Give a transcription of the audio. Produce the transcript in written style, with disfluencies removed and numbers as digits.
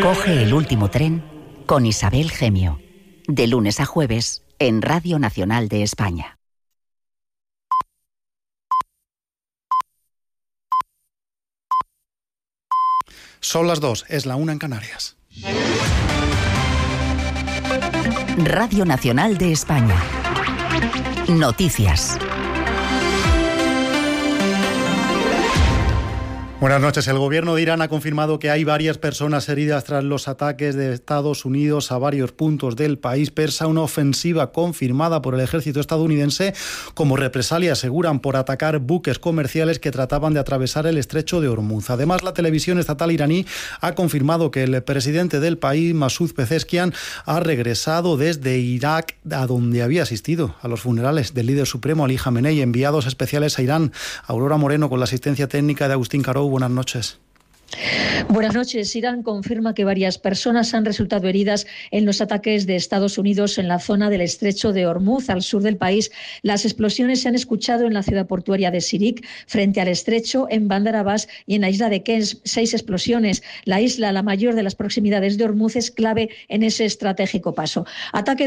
Coge el último tren con Isabel Gemio. De lunes a jueves en Radio Nacional de España. Son las 2, es la 1 en Canarias. Radio Nacional de España. Noticias. Buenas noches. El gobierno de Irán ha confirmado que hay varias personas heridas tras los ataques de Estados Unidos a varios puntos del país persa, una ofensiva confirmada por el ejército estadounidense como represalia, aseguran, por atacar buques comerciales que trataban de atravesar el estrecho de Hormuz. Además, la televisión estatal iraní ha confirmado que el presidente del país, Masoud Pezeshkian, ha regresado desde Irak, a donde había asistido a los funerales del líder supremo Ali Jamenei. Enviados especiales a Irán, Aurora Moreno, con la asistencia técnica de Agustín Carou. Buenas noches. Buenas noches. Irán confirma que varias personas han resultado heridas en los ataques de Estados Unidos en la zona del estrecho de Hormuz, al sur del país. Las explosiones se han escuchado en la ciudad portuaria de Sirik, frente al estrecho, en Bandar Abbas y en la isla de Kens. 6 explosiones. La isla, la mayor de las proximidades de Hormuz, es clave en ese estratégico paso. Ataque